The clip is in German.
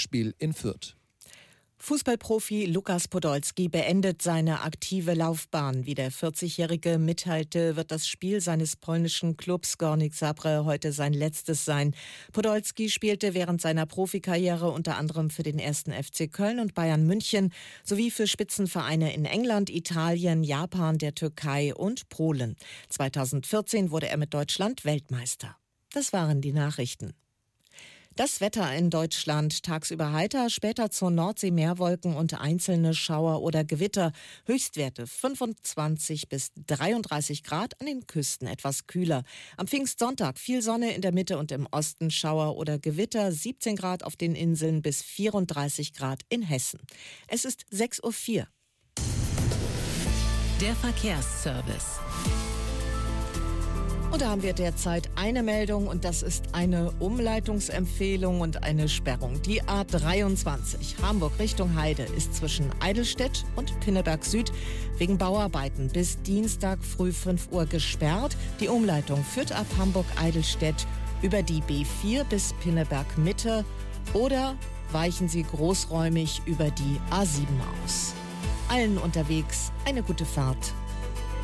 Rückspiel in Fürth. Fußballprofi Lukas Podolski beendet seine aktive Laufbahn. Wie der 40-Jährige mitteilte, wird das Spiel seines polnischen Klubs Górnik Zabrze heute sein letztes sein. Podolski spielte während seiner Profikarriere unter anderem für den 1. FC Köln und Bayern München sowie für Spitzenvereine in England, Italien, Japan, der Türkei und Polen. 2014 wurde er mit Deutschland Weltmeister. Das waren die Nachrichten. Das Wetter in Deutschland: tagsüber heiter, später zur Nordsee Meerwolken und einzelne Schauer oder Gewitter. Höchstwerte 25 bis 33 Grad, an den Küsten etwas kühler. Am Pfingstsonntag viel Sonne, in der Mitte und im Osten Schauer oder Gewitter, 17 Grad auf den Inseln bis 34 Grad in Hessen. Es ist 6:04 Uhr. Der Verkehrsservice. Und da haben wir derzeit eine Meldung, und das ist eine Umleitungsempfehlung und eine Sperrung. Die A23 Hamburg Richtung Heide ist zwischen Eidelstedt und Pinneberg Süd wegen Bauarbeiten bis Dienstag früh 5 Uhr gesperrt. Die Umleitung führt ab Hamburg-Eidelstedt über die B4 bis Pinneberg Mitte oder weichen Sie großräumig über die A7 aus. Allen unterwegs eine gute Fahrt.